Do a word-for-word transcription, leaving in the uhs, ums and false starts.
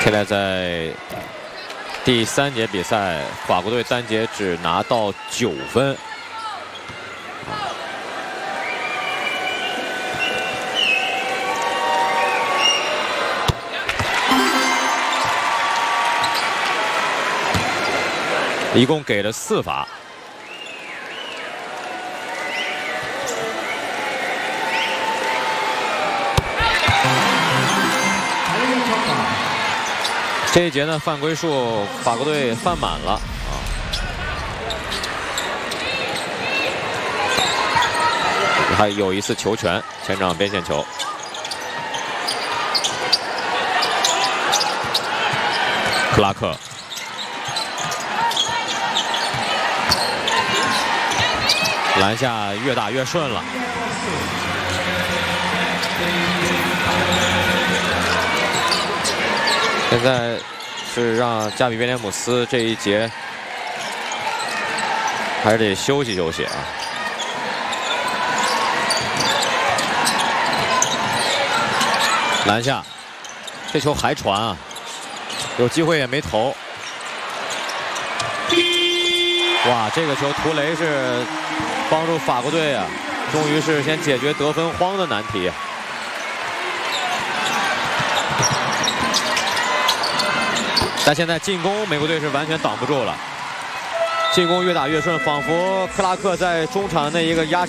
现在在第三节比赛，法国队单节只拿到九分。 一共给了四罚，这一节呢犯规数法国队犯满了啊，还有一次球权，前场边线球。 克拉克。 篮下越打越顺了，现在是让加比威廉姆斯这一节还是得休息休息啊。篮下，这球还传啊，有机会也没投。哇，这个球图雷是。 帮助法国队啊，终于是先解决得分荒的难题。但现在进攻，美国队是完全挡不住了。进攻越打越顺，仿佛克拉克在中场那一个压。